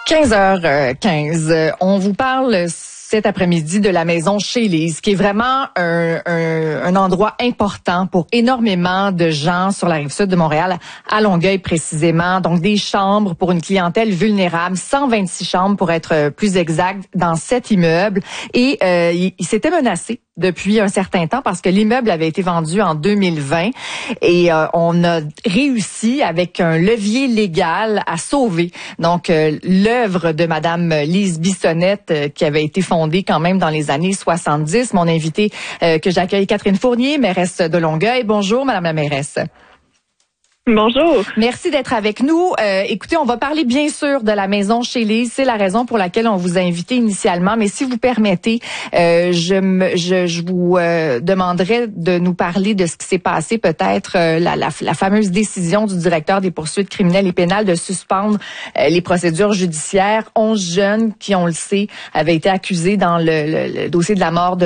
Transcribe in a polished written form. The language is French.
15h15. On vous parle cet après-midi de la maison chez Lise, qui est vraiment un endroit important pour énormément de gens sur la rive-sud de Montréal, à Longueuil précisément. Donc, des chambres pour une clientèle vulnérable, 126 chambres pour être plus exact, dans cet immeuble. Et il s'était menacé depuis un certain temps parce que l'immeuble avait été vendu en 2020 et on a réussi avec un levier légal à sauver donc l'œuvre de Madame Lise Bissonnette qui avait été fondée quand même dans les années 70. Mon invité que j'accueille, Catherine Fournier, mairesse de Longueuil. Bonjour Madame la mairesse. Bonjour. Merci d'être avec nous. Écoutez, on va parler bien sûr de la maison chez Lise. C'est la raison pour laquelle on vous a invité initialement. Mais si vous permettez, je vous demanderais de nous parler de ce qui s'est passé, peut-être la fameuse décision du directeur des poursuites criminelles et pénales de suspendre les procédures judiciaires. 11 jeunes qui, on le sait, avaient été accusés dans le dossier de la mort de